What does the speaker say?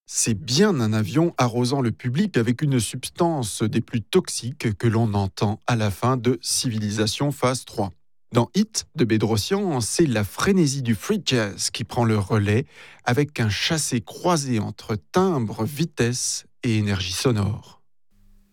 C'est bien un avion arrosant le public avec une substance des plus toxiques que l'on entend à la fin de Civilisation Phase 3. Dans Hit de Bédrossian, c'est la frénésie du free jazz qui prend le relais avec un chassé croisé entre timbre, vitesse et énergie sonore.